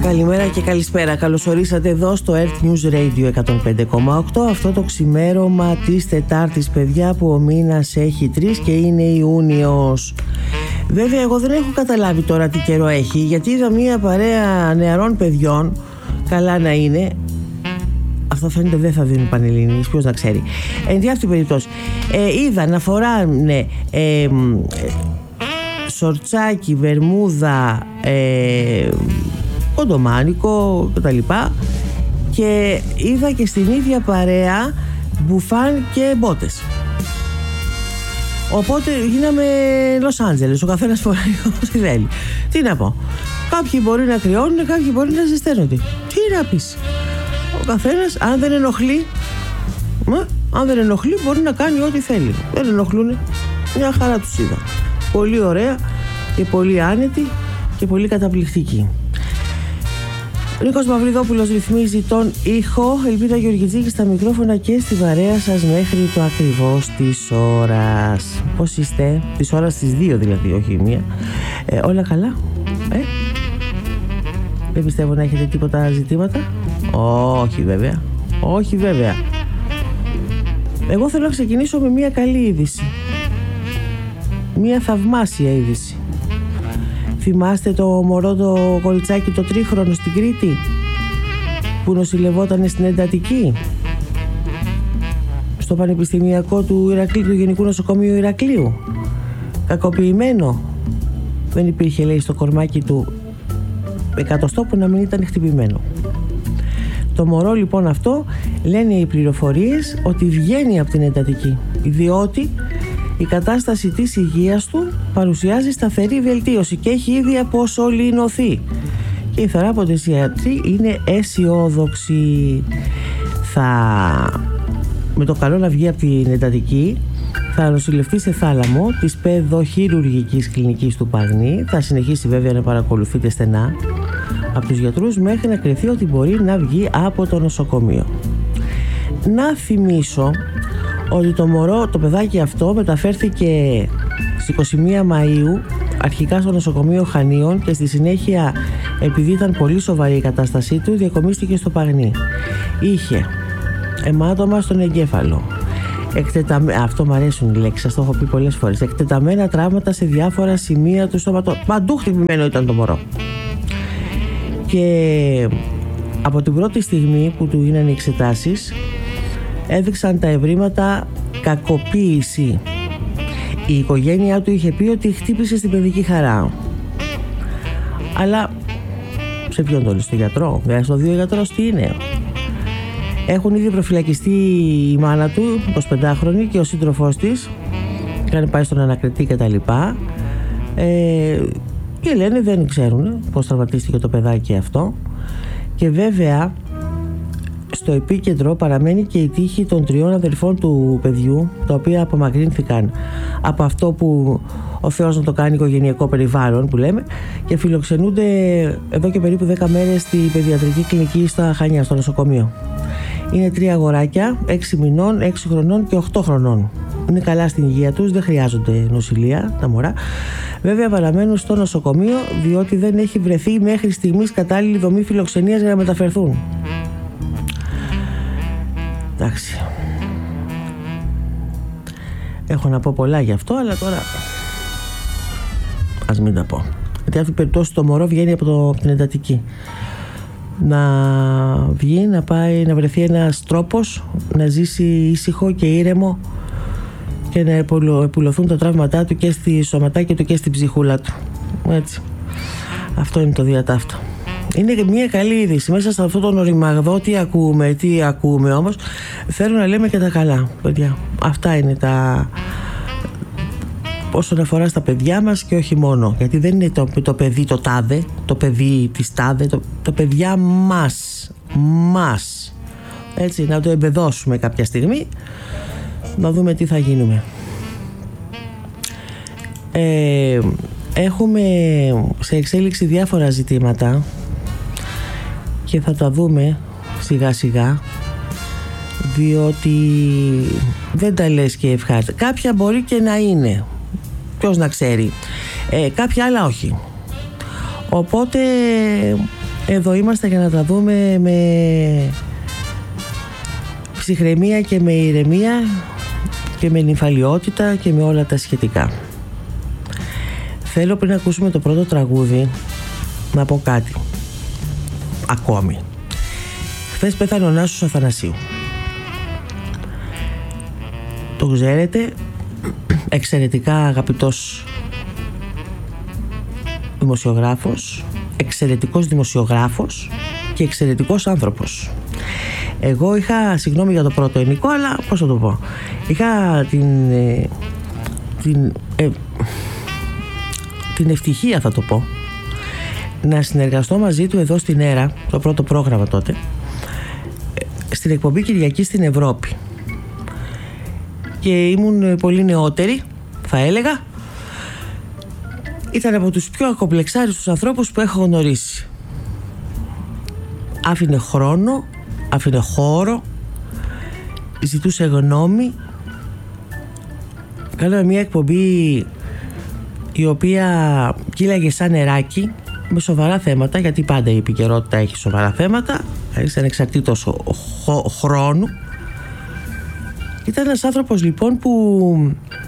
Καλημέρα και καλησπέρα. Καλώς ορίσατε εδώ στο Earth News Radio 105,8. Αυτό το ξημέρωμα της Τετάρτης, παιδιά, που ο μήνας έχει 3 και είναι Ιούνιος. Βέβαια, εγώ δεν έχω καταλάβει τώρα τι καιρό έχει, γιατί είδα μια παρέα νεαρών παιδιών, καλά να είναι. Αυτό φαίνεται δεν θα δίνουν πανελλήνιες, ποιος να ξέρει. Εν τη αυτή περιπτώσει, είδα να φοράνε σορτσάκι, βερμούδα, κοντομάνικο κτλ. Και είδα και στην ίδια παρέα μπουφάν και μπότες. Οπότε γίναμε Λος Άντζελες. Ο καθένας φοράει ό,τι θέλει. Τι να πω. Κάποιοι μπορεί να κρυώνουν, κάποιοι μπορεί να ζεσταίνονται. Τι να πεις. Ο καθένας, αν δεν ενοχλεί, μπορεί να κάνει ό,τι θέλει. Δεν ενοχλούνε. Μια χαρά τους είδα. Πολύ ωραία και πολύ άνετη και πολύ καταπληκτική. Νίκος Μαυριδόπουλος ρυθμίζει τον ήχο. Ελπίδα Γεωργιτζίκη στα μικρόφωνα και στη βαρέα σας μέχρι το ακριβώς της ώρας. Πώς είστε? Της ώρας στις 2 δηλαδή, όχι μία. Όλα καλά? Δεν πιστεύω να έχετε τίποτα ζητήματα. Όχι βέβαια. Όχι βέβαια. Εγώ θέλω να ξεκινήσω με μία καλή είδηση. Μία θαυμάσια είδηση. Θυμάστε το μωρό το κοριτσάκι το τρίχρονο στην Κρήτη που νοσηλευόταν στην εντατική στο Πανεπιστημιακό του Ηρακλείου, του Γενικού Νοσοκομείου Ηρακλείου? Κακοποιημένο. Δεν υπήρχε, λέει, στο κορμάκι του εκατοστό που να μην ήταν χτυπημένο. Το μωρό λοιπόν αυτό, λένε οι πληροφορίες, ότι βγαίνει από την εντατική, διότι η κατάσταση της υγείας του παρουσιάζει σταθερή βελτίωση και έχει ήδη αποσωληνωθεί. Και οι θεράποντες ιατροί είναι αισιόδοξοι. Με το καλό να βγει από την εντατική, θα νοσηλευτεί σε θάλαμο της παιδοχειρουργικής κλινικής του Παγνή. Θα συνεχίσει βέβαια να παρακολουθείται στενά από τους γιατρούς μέχρι να κριθεί ότι μπορεί να βγει από το νοσοκομείο. Να θυμίσω ότι το μωρό, το παιδάκι αυτό, μεταφέρθηκε στις 21 Μαΐου αρχικά στο νοσοκομείο Χανίων και στη συνέχεια, επειδή ήταν πολύ σοβαρή η κατάστασή του, διακομίστηκε στο Παγνί. Είχε αιμάτωμα στον εγκέφαλο, αυτό μου αρέσουν οι λέξεις, σας το έχω πει πολλές φορές, εκτεταμένα τραύματα σε διάφορα σημεία του στόματος. Παντού χτυπημένο ήταν το μωρό. Και από την πρώτη στιγμή που του γίνανε οι εξετάσεις, έδειξαν τα ευρήματα κακοποίηση. Η οικογένειά του είχε πει ότι χτύπησε στην παιδική χαρά. Αλλά σε ποιον το λέει, στο γιατρό? Δεν στο 2 γιατρός τι είναι. Έχουν ήδη προφυλακιστεί η μάνα του, 25χρονη, και ο σύντροφός της. Είχαν πάει στον ανακριτή και τα λοιπά. Και λένε δεν ξέρουν πώς τραυματίστηκε το παιδάκι αυτό. Και βέβαια στο επίκεντρο παραμένει και η τύχη των 3 αδελφών του παιδιού, τα οποία απομακρύνθηκαν από αυτό που ο Θεός να το κάνει οικογενειακό περιβάλλον που λέμε, και φιλοξενούνται εδώ και περίπου 10 μέρες στη παιδιατρική κλινική στα Χανιά, στο νοσοκομείο. Είναι 3 αγοράκια, 6 μηνών, 6 χρονών και 8 χρονών. Είναι καλά στην υγεία τους, δεν χρειάζονται νοσηλεία τα μωρά. Βέβαια παραμένουν στο νοσοκομείο διότι δεν έχει βρεθεί μέχρι στιγμής κατάλληλη δομή φιλοξενίας για να μεταφερθούν. Εντάξει. Έχω να πω πολλά γι' αυτό, αλλά τώρα ας μην τα πω. Γιατί αυτή η περίπτωση το μωρό βγαίνει από την εντατική. Να βγει, να πάει, να βρεθεί ένας τρόπος να ζήσει ήσυχο και ήρεμο και να επουλωθούν τα τραύματά του και στη σωματάκια του και στην ψυχούλα του. Έτσι. Αυτό είναι το διατάφτο. Είναι μια καλή είδηση. Μέσα σε αυτόν τον οριμαγδό τι ακούμε όμως, θέλω να λέμε και τα καλά, παιδιά. Αυτά είναι τα... όσον αφορά στα παιδιά μας και όχι μόνο. Γιατί δεν είναι το παιδί το τάδε, το παιδί της τάδε, το παιδιά μας. Έτσι, να το εμπεδώσουμε κάποια στιγμή, να δούμε τι θα γίνουμε. Έχουμε σε εξέλιξη διάφορα ζητήματα και θα τα δούμε σιγά σιγά, διότι δεν τα λες και ευχάριστα. Κάποια μπορεί και να είναι, ποιος να ξέρει, κάποια άλλα όχι. Οπότε Εδώ είμαστε για να τα δούμε με ψυχραιμία και με ηρεμία και με νυμφαλιότητα και με όλα τα σχετικά. Θέλω πριν ακούσουμε το πρώτο τραγούδι να πω κάτι ακόμη. Χθες πέθανε ο Νάσος Αθανασίου. Το ξέρετε, εξαιρετικά αγαπητός δημοσιογράφος, εξαιρετικός δημοσιογράφος και εξαιρετικός άνθρωπος. Εγώ είχα, συγγνώμη για το πρώτο ενικό, αλλά πώς θα το πω, είχα την ευτυχία, θα το πω, να συνεργαστώ μαζί του εδώ στην ΕΡΑ, το πρώτο πρόγραμμα τότε, στην εκπομπή Κυριακή στην Ευρώπη. Και ήμουν πολύ νεότερη, θα έλεγα. Ήταν από τους πιο ακομπλεξάριστους ανθρώπους που έχω γνωρίσει. Άφηνε χρόνο, άφηνε χώρο, ζητούσε γνώμη. Κάναμε μια εκπομπή η οποία κύλαγε σαν νεράκι, με σοβαρά θέματα, γιατί πάντα η επικαιρότητα έχει σοβαρά θέματα, είσαι ανεξαρτήτως χρόνου. Ήταν ένας άνθρωπος λοιπόν που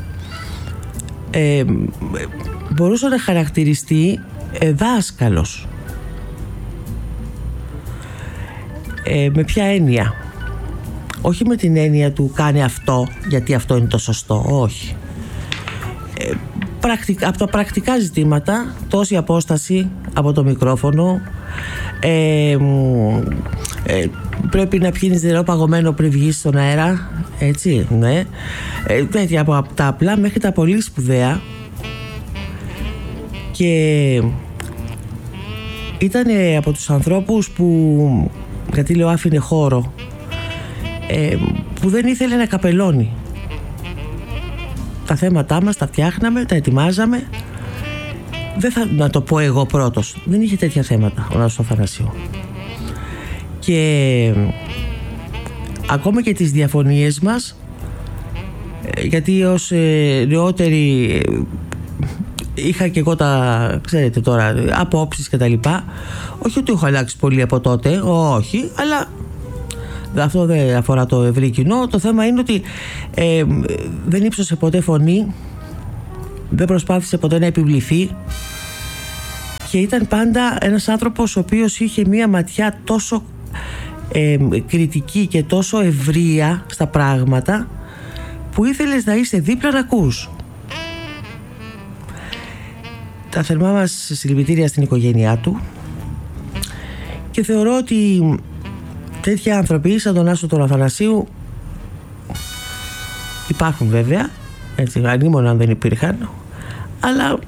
μπορούσε να χαρακτηριστεί δάσκαλος. Με ποια έννοια? Όχι με την έννοια του κάνε αυτό γιατί αυτό είναι το σωστό, όχι. Από τα πρακτικά ζητήματα, τόση απόσταση από το μικρόφωνο, πρέπει να πιένεις νερό παγωμένο πριν βγεις στον αέρα, έτσι, ναι, τέτοια, από τα απλά μέχρι τα πολύ σπουδαία. Και ήταν από τους ανθρώπους που, γιατί λέω άφηνε χώρο, που δεν ήθελε να καπελώνει. Τα θέματά μας τα φτιάχναμε, τα ετοιμάζαμε. Δεν θα να το πω εγώ πρώτος, δεν είχε τέτοια θέματα ο Νάσος Αθανασίου. Και ακόμα και τις διαφωνίες μας, γιατί ως νεότερη είχα και εγώ τα, ξέρετε τώρα, απόψεις και τα λοιπά. Όχι ότι έχω αλλάξει πολύ από τότε, όχι, αλλά αυτό δεν αφορά το ευρύ κοινό. Το θέμα είναι ότι δεν ύψωσε ποτέ φωνή, δεν προσπάθησε ποτέ να επιβληθεί και ήταν πάντα ένας άνθρωπος ο οποίος είχε μία ματιά τόσο κριτική και τόσο ευρεία στα πράγματα που ήθελες να είσαι δίπλα να ακούς. Τα θερμά μας συλληπιτήρια στην οικογένειά του, και θεωρώ ότι τέτοιοι άνθρωποι σαν τον Νάσο τον Αθανασίου υπάρχουν βέβαια, έτσι, ανήμον αν δεν υπήρχαν, αλλά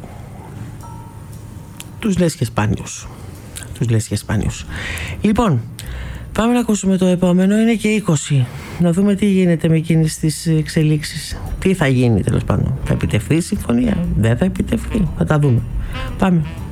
τους λες και σπάνιους. Λοιπόν, πάμε να ακούσουμε το επόμενο, είναι και 20. Να δούμε τι γίνεται με εκείνες τις εξελίξεις. Τι θα γίνει τέλος πάντων. Θα επιτευχθεί η συμφωνία, δεν θα επιτευχθεί. Θα τα δούμε. Πάμε.